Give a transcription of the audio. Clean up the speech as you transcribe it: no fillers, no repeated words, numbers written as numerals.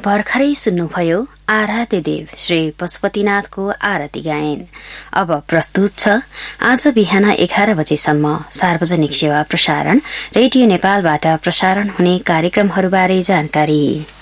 भर्खरै सुन्नुभयो आराध्य देव श्री पशुपतिनाथको आरती गायन। अब प्रस्तुत छ आज बिहान 11 बजेसम्म सार्वजनिक सेवा प्रसारण रेडियो नेपालबाट प्रसारण हुने कार्यक्रमहरूबारे जानकारी।